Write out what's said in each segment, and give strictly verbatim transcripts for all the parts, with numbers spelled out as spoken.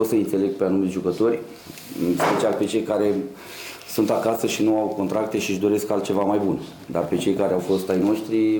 O să înțeleg pe anumiți jucători, în special pe cei care sunt acasă și nu au contracte și își doresc altceva mai bun. Dar pe cei care au fost ai noștri,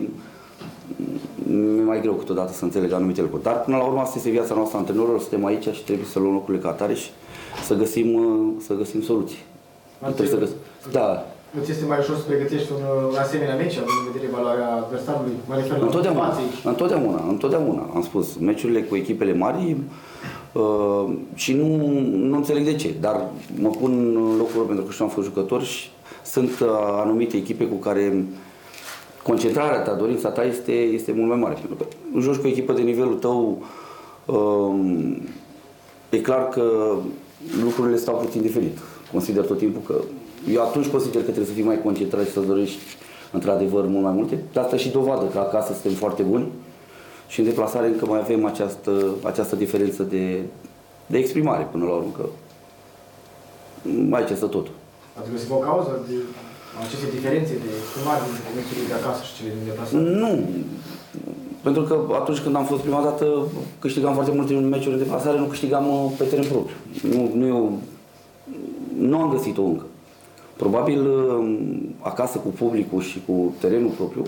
e mai greu câteodată să înțeleg anumite lucruri. Dar până la urmă asta este viața noastră antrenorilor, suntem aici și trebuie să luăm lucrurile ca atare și să găsim, să găsim soluții. Trebuie să găsim. Da. Îți este mai ușor să pregătești un, un asemenea meci, având în vedere valoarea adversarului? Mă refer la întotdeauna, întotdeauna, întotdeauna, am spus, meciurile cu echipele mari uh, și nu, nu înțeleg de ce, dar mă pun în locul lor pentru că și am fost jucător și sunt uh, anumite echipe cu care concentrarea ta, dorința ta este, este mult mai mare. Pentru că joci cu o echipă de nivelul tău, uh, e clar că lucrurile stau puțin diferit. Consider tot timpul că eu atunci consider că trebuie să fii mai concentrat și să dorești într-adevăr mult mai multe. De asta și dovadă că acasă suntem foarte buni și în deplasare încă mai avem această, această diferență de, de exprimare până la urmă, că aici stă totul. Ați găsit o cauză de aceste diferențe de exprimare dintre meciurile de acasă și cele din deplasare? Nu. Pentru că atunci când am fost prima dată câștigam foarte multe meciuri de deplasare, nu câștigam pe teren propriu. Nu, nu, eu, nu am găsit-o încă. Probabil acasă cu publicul și cu terenul propriu,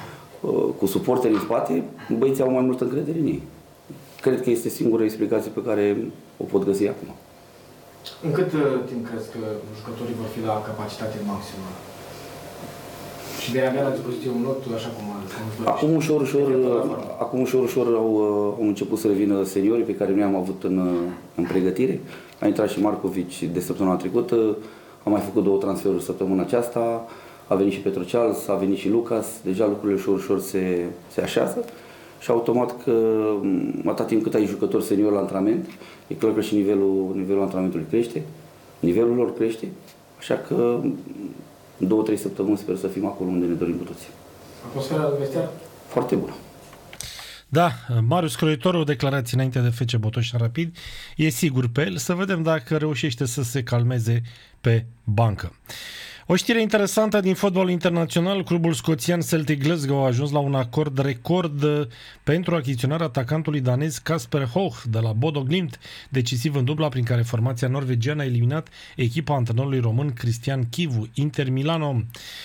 cu suporterii în spate, băieții au mai multă încredere în ei. Cred că este singura explicație pe care o pot găsi acum. În cât timp crezi că jucătorii vor fi la capacitate maximă? Și de avea la dispoziție un lot așa cum îți Acum ușor, ușor, acum ușor, ușor au, au început să revină seniorii pe care noi am avut în, în pregătire. A intrat și Marcovici de săptămâna trecută. Am mai făcut două transferuri săptămâna aceasta, a venit și Petroceals, a venit și Lucas, deja lucrurile ușor, ușor se, se așează și automat că atât timp cât ai jucători seniori la antrenament, e clar că și nivelul, nivelul antrenamentului crește, nivelul lor crește, așa că două, trei săptămâni sper să fim acolo unde ne dorim cu toții. Atmosfera de vestiar? Foarte bună. Da, Marius Croitor, o declarație înainte de F C Botoșani Rapid, e sigur pe el, să vedem dacă reușește să se calmeze pe bancă. O știre interesantă din fotbalul internațional, clubul scoțian Celtic Glasgow a ajuns la un acord record pentru achiziționarea atacantului danez Kasper Hoch de la Bodo Glimt, decisiv în dubla prin care formația norvegiană a eliminat echipa antrenorului român Cristian Chivu, Inter Milano.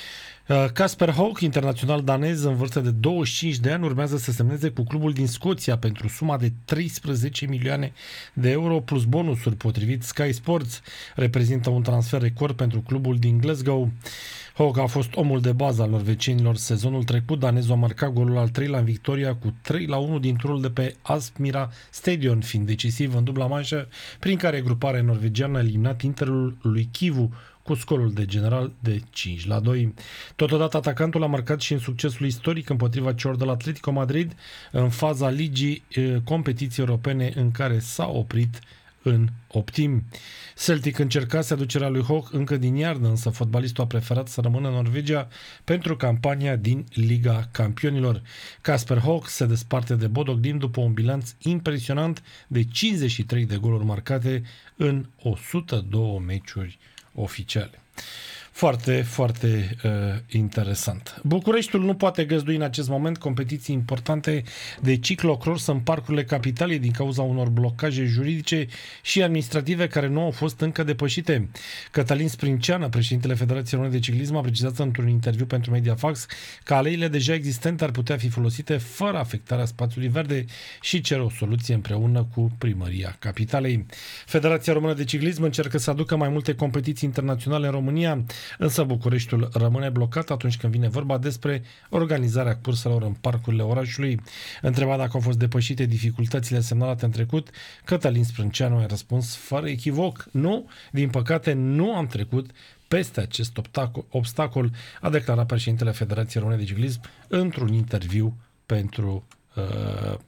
Kasper Hoch, internațional danez în vârstă de douăzeci și cinci de ani, urmează să semneze cu clubul din Scoția pentru suma de treisprezece milioane de euro plus bonusuri, potrivit Sky Sports. Reprezintă un transfer record pentru clubul din Glasgow. Hoch a fost omul de bază al norvegienilor sezonul trecut. Danezul a marcat golul al treilea în victoria cu trei la unu din turul de pe Aspmira Stadion, fiind decisiv în dubla manșă, prin care gruparea norvegiană a eliminat Interul lui Chivu cu scorul de general de cinci la doi. Totodată, atacantul a marcat și în succesul istoric împotriva celor de la Atletico Madrid în faza ligii competiții europene în care s-a oprit în optim. Celtic încercase aducerea lui Hoch încă din iarnă, însă fotbalistul a preferat să rămână în Norvegia pentru campania din Liga Campionilor. Kasper Hoch se desparte de Bodo Glimt după un bilanț impresionant de cincizeci și trei de goluri marcate în o sută doi meciuri oficiale. Foarte, foarte uh, interesant. Bucureștiul nu poate găzdui în acest moment competiții importante de ciclocross în parcurile capitalei din cauza unor blocaje juridice și administrative care nu au fost încă depășite. Cătălin Sprinceană, președintele Federației Române de Ciclism, a precizat într-un interviu pentru Mediafax că aleile deja existente ar putea fi folosite fără afectarea spațiului verde și cer o soluție împreună cu primăria capitalei. Federația Română de Ciclism încearcă să aducă mai multe competiții internaționale în România, însă Bucureștiul rămâne blocat atunci când vine vorba despre organizarea curselor în parcurile orașului. Întrebat dacă au fost depășite dificultățile semnalate în trecut, Cătălin Sprânceanu a răspuns fără echivoc: nu, din păcate nu am trecut peste acest obstacol, a declarat președintele Federației Române de Ciclism într-un interviu pentru uh,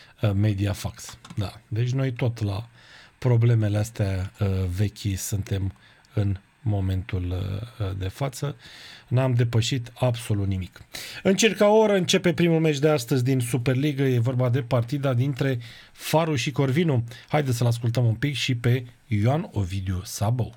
Mediafax. Da, deci noi tot la problemele astea uh, vechi suntem în momentul de față. N-am depășit absolut nimic. În circa o oră începe primul meci de astăzi din Superliga. E vorba de partida dintre Faru și Corvinu. Haideți să-l ascultăm un pic și pe Ioan Ovidiu Sabău.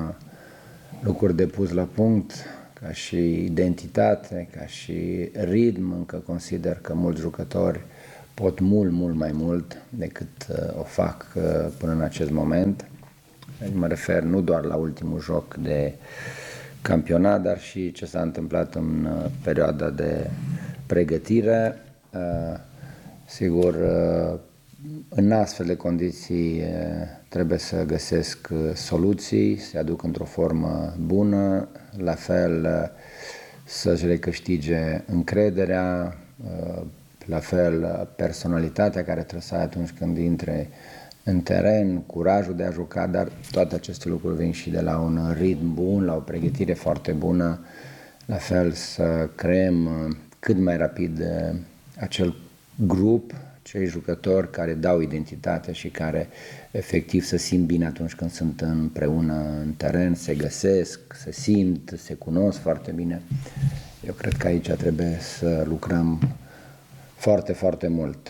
Lucruri de pus la punct, ca și identitate, ca și ritm. Încă consider că mulți jucători pot mult, mult mai mult decât o fac până în acest moment. Mă refer nu doar la ultimul joc de campionat, dar și ce s-a întâmplat în perioada de pregătire. Sigur, în astfel de condiții trebuie să găsesc soluții, să aduc într-o formă bună, la fel să-și recâștige încrederea, la fel personalitatea care trebuie să ai atunci când intre în teren, curajul de a juca, dar toate aceste lucruri vin și de la un ritm bun, la o pregătire foarte bună, la fel să creăm cât mai rapid acel grup, cei jucători care dau identitate și care efectiv se simt bine atunci când sunt împreună în teren, se găsesc, se simt, se cunosc foarte bine. Eu cred că aici trebuie să lucrăm foarte, foarte mult.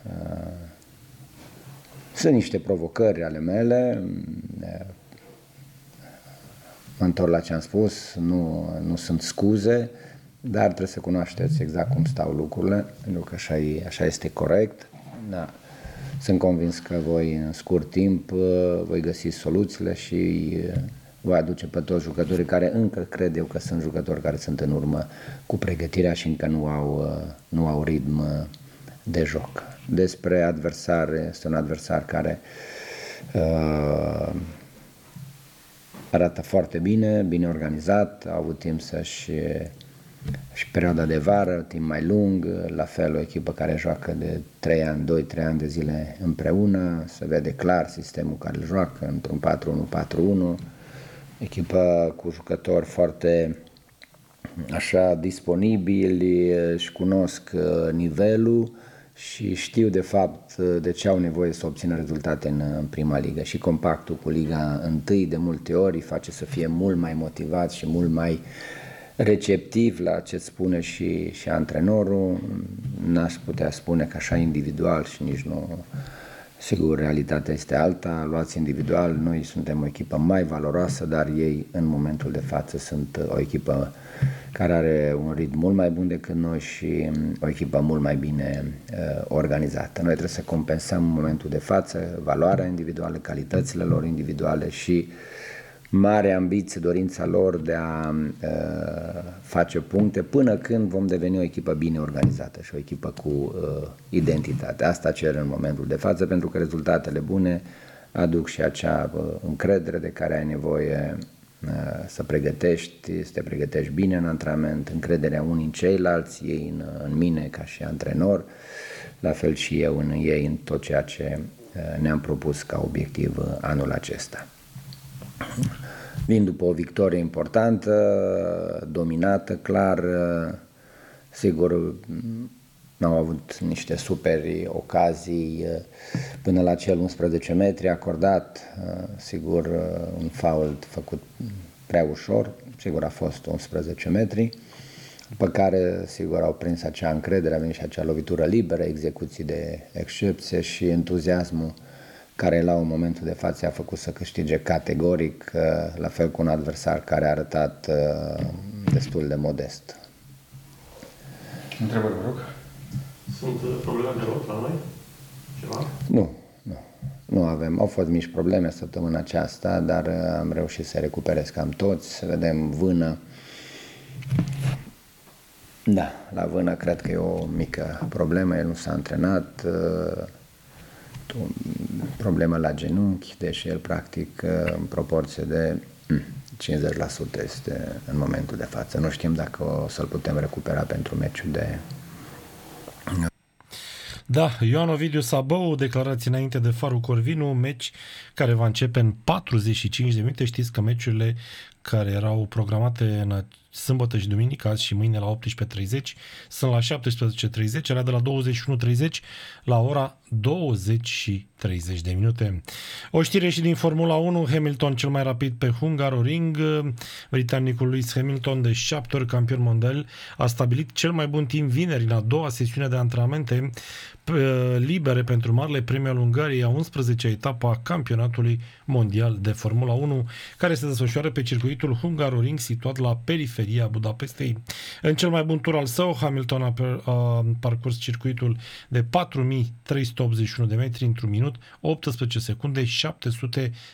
Sunt niște provocări ale mele, mă întorc la ce am spus, nu, nu sunt scuze, dar trebuie să cunoașteți exact cum stau lucrurile, pentru că așa, e, așa este corect. Da. Sunt convins că voi, în scurt timp, voi găsi soluțiile și voi aduce pe toți jucătorii care încă cred eu că sunt jucători care sunt în urmă cu pregătirea și încă nu au, nu au ritm de joc. Despre adversar, este un adversar care uh, arată foarte bine, bine organizat, a avut timp să-și și perioada de vară, timp mai lung, la fel o echipă care joacă de trei ani, doi trei ani de zile împreună, se vede clar sistemul care îl joacă într-un patru unu patru unu, echipă cu jucători foarte așa disponibili, își cunosc nivelul și știu de fapt de ce au nevoie să obțină rezultate în, în prima ligă. Și compactul cu Liga întâi de multe ori îi face să fie mult mai motivat și mult mai receptiv la ce spune și, și antrenorul. N-aș putea spune că așa individual și nici nu... Sigur, realitatea este alta, luați individual, noi suntem o echipă mai valoroasă, dar ei în momentul de față sunt o echipă care are un ritm mult mai bun decât noi și o echipă mult mai bine uh, organizată. Noi trebuie să compensăm în momentul de față valoarea individuală, calitățile lor individuale și mare ambiție, dorința lor de a uh, face puncte până când vom deveni o echipă bine organizată și o echipă cu uh, identitate. Asta cer în momentul de față, pentru că rezultatele bune aduc și acea uh, încredere de care ai nevoie uh, să pregătești, să te pregătești bine în antrenament, încrederea unii în ceilalți, ei în, în mine ca și antrenor, la fel și eu în ei, în tot ceea ce uh, ne-am propus ca obiectiv uh, anul acesta. Vin după o victorie importantă, dominată, clar, sigur, n-au avut niște superi ocazii până la cel unsprezece metri acordat, sigur, un fault făcut prea ușor, sigur a fost unsprezece metri, după care, sigur, au prins acea încredere, a venit și acea lovitură liberă, execuții de excepție și entuziasmul care la un momentul de față a făcut să câștige categoric, la fel cu un adversar care a arătat destul de modest. Întrebări, vă rog. Sunt probleme de lot la noi? Ceva? Nu, nu. Nu avem. Au fost mici probleme săptămâna aceasta, dar am reușit să recuperez cam toți, să vedem vână. Da, la vână cred că e o mică problemă, el nu s-a antrenat, problemă la genunchi, deși el practic în proporție de cincizeci la sută este în momentul de față. Nu știm dacă o să-l putem recupera pentru meciul de... Da, Ioan Ovidiu Sabău, declarații înainte de Farul Corvinu, meci care va începe în patruzeci și cinci de minute. Știți că meciurile care erau programate în sâmbătă și duminică, azi și mâine la optsprezece treizeci, sunt la șaptesprezece treizeci, era de la douăzeci și unu treizeci la ora douăzeci și treizeci de minute. O știre și din Formula unu, Hamilton cel mai rapid pe Hungaroring, britanicul Lewis Hamilton, de șapte ori campion mondial, a stabilit cel mai bun timp vineri în a doua sesiune de antrenamente libere pentru Marele Premiu al Ungariei, a unsprezecea etapă a campionatului mondial de Formula unu, care se desfășoară pe circuitul Hungaroring, situat la periferie Galeria Budapestei. În cel mai bun tur al său, Hamilton a, per, a parcurs circuitul de patru mii trei sute optzeci și unu de metri într-un minut, optsprezece secunde și șapte sute